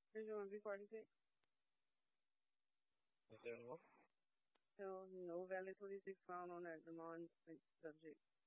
Is you want to be 46? Is there more? So, no valid 46 found on that demand subject.